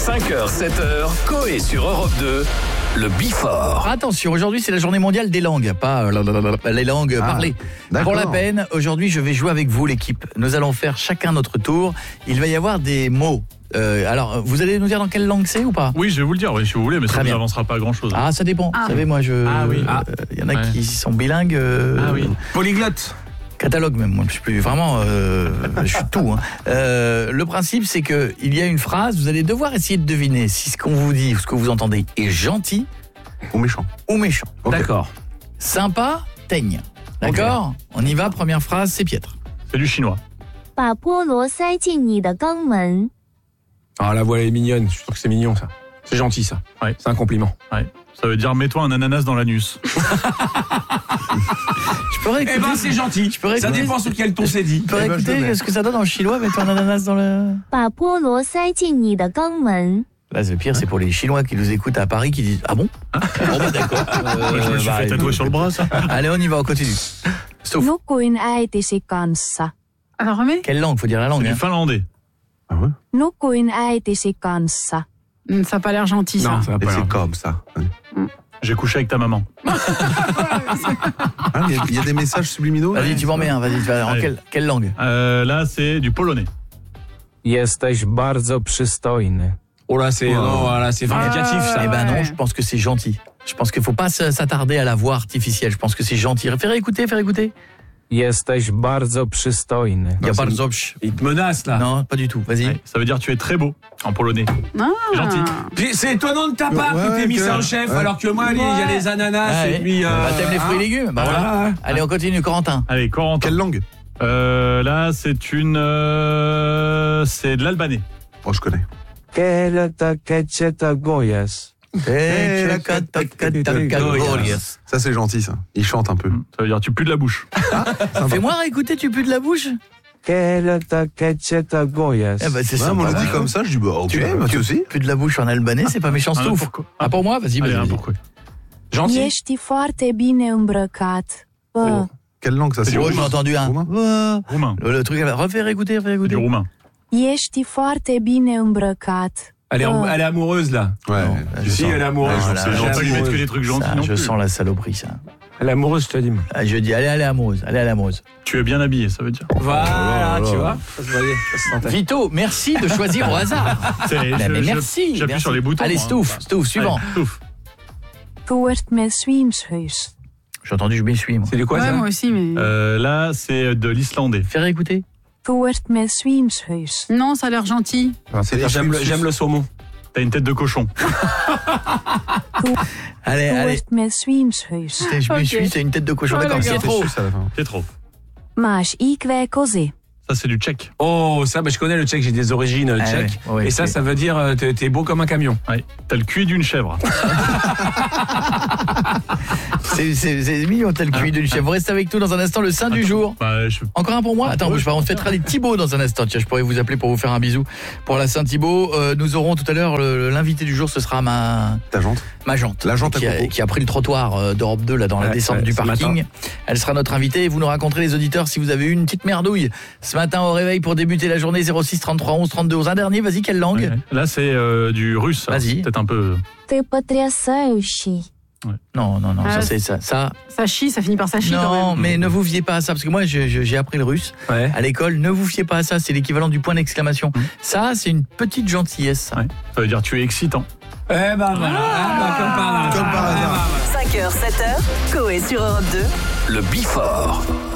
5h, 7h, Coé sur Europe 2, le Before. Attention, aujourd'hui c'est la journée mondiale des langues, pas les langues parlées. Pour la peine, aujourd'hui je vais jouer avec vous l'équipe. Nous allons faire chacun notre tour. Il va y avoir des mots. Alors, vous allez nous dire dans quelle langue c'est ou pas? Oui, je vais vous le dire, oui, si vous voulez, mais ça n'avancera pas grand-chose. Ah, ça dépend. Vous savez, moi, y en a qui sont bilingues. Polyglotte. Catalogue même, moi je suis plus vraiment je suis tout hein. Le principe c'est que il y a une phrase, vous allez devoir essayer de deviner si ce qu'on vous dit ou ce que vous entendez est gentil ou méchant. Okay. D'accord. Sympa, teigne. D'accord? On y va, première phrase, c'est piètre. C'est du chinois. 把菠萝塞进你的肛门. Ah, la voix elle est mignonne, je trouve que c'est mignon ça. C'est gentil ça. Ouais. C'est un compliment. Ouais. Ça veut dire mets-toi un ananas dans l'anus. Je peux réécouter. Eh ben c'est gentil. Ça dépend sur quel ton c'est dit. Tu peux réécouter ce que ça donne en chinois, mettre un ananas dans le... 把菠萝塞进你的肛门. Là, le pire, c'est pour les Chinois qui nous écoutent à Paris qui disent « Ah bon ?» Bon, bah, d'accord. Je me suis fait tatouer sur le bras, ça. Allez, on y va, on continue. Sauf. Nukuin äitisi kanssa. Alors, remets. Quelle langue? Faut dire la langue. C'est du finlandais. Ah ouais? Nukuin äitisi kanssa. Ça n'a pas l'air gentil, ça. Non, ça va pas. C'est comme ça. J'ai couché avec ta maman. Il y a des messages subliminaux. Vas-y, tu m'en mets un, vas-y. En quelle langue? Là, c'est du polonais. Jesteś bardzo przystojny. Oh là, c'est vindicatif ça. Eh ben non, je pense que c'est gentil. Je pense qu'il faut pas s'attarder à la voix artificielle. Je pense que c'est gentil. Faire écouter. Jesteś bardzo przystojny. Il te menace là. Non, pas du tout. Vas-y. Ouais, ça veut dire tu es très beau en polonais. Gentil. Puis, c'est étonnant de ta part que t'aies mis ça en chef, alors que moi, il y a les ananas et puis... t'aimes les fruits et légumes? Bah voilà. Allez, on continue, Corentin. Allez, Corentin. Quelle langue? Là, c'est c'est de l'albanais. Oh, je connais. Ça, c'est gentil, ça. Il chante un peu. Ça veut dire tu pues de la bouche. Fais-moi réécouter, tu pues de la bouche? Eh ben, c'est ça. On l'a dit comme ça, je dis, bah, ok, tu aussi. Plus de la bouche en albanais, c'est pas méchant, Stouff. Ah, pour moi? Vas-y, vas-y. Gentil. Ești foarte bine îmbrăcat. Quelle langue ça? C'est j'ai entendu un. Roumain. Le truc, refais écouter. Du roumain. Ești foarte bine îmbrăcat. Elle est amoureuse là. Ouais. Si, elle est amoureuse. C'est gentil, ils mettent que des trucs gentils. Je sens la saloperie, ça. Elle est amoureuse, je te dis. Je dis, allez, amoureuse. Tu es bien habillé, ça veut dire. Voilà, tu vois. Ça se voyait. Vito, merci de choisir au hasard. Mais merci. J'appuie sur les boutons. Allez, Stouff, suivant. Tu ert med svímshus. J'ai entendu, je m'essuie, moi. C'est de quoi ça? Moi aussi, mais... Là, c'est de l'islandais. Faire écouter. Tu ert med svímshus. Non, ça a l'air gentil. J'aime le saumon. T'as une tête de cochon. Allez. Tu ert med svímshus. Je me suis, c'est une tête de cochon. D'accord, Pietro. Máš ikve kozy. Ça, c'est du tchèque. Oh, ça, je connais le tchèque, j'ai des origines tchèques. Ouais, et ça veut dire t'es beau comme un camion. Ouais. T'as le cul d'une chèvre. C'est mignon, tel cuit d'une chèvre. Vous restez avec nous dans un instant, le sein du jour. Encore un pour moi? Attends, on fêtera les Thibaut dans un instant. Tiens, je pourrais vous appeler pour vous faire un bisou pour la Saint-Thibaut. Nous aurons tout à l'heure l'invité du jour, ce sera ma jante. La jante qui a pris le trottoir d'Europe 2 là dans la descente du parking. Elle sera notre invitée et vous nous raconterez, les auditeurs, si vous avez eu une petite merdouille ce matin au réveil pour débuter la journée. 06 33 11 32 11. Un dernier, vas-y, quelle langue? Ouais. Là, c'est du russe. Vas-y. Peut-être un peu... Ты потрясающий. Ouais. Non, ça c'est ça. Ça chie, ça finit par ça chie quand même. Non, mais ne vous fiez pas à ça, parce que moi j'ai appris le russe à l'école. Ne vous fiez pas à ça, c'est l'équivalent du point d'exclamation. Ça, c'est une petite gentillesse. Ça. Ouais. Ça veut dire tu es excitant. Eh ben voilà, comme par hasard. 5h, 7h, Coé sur Europe 2. Le Before.